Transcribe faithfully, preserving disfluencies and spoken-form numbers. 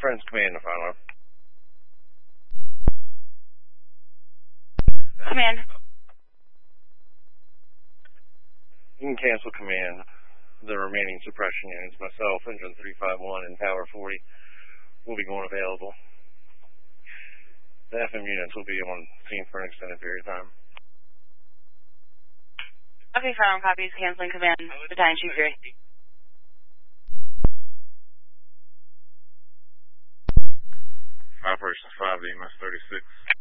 Friends Command to final. Command. You can cancel command. The remaining suppression units, myself, Engine three five one and Tower forty, will be going available. The F M units will be on scene for an extended period of time. Okay, final copies, canceling command, battalion chief three. Operations five, E M S thirty-six.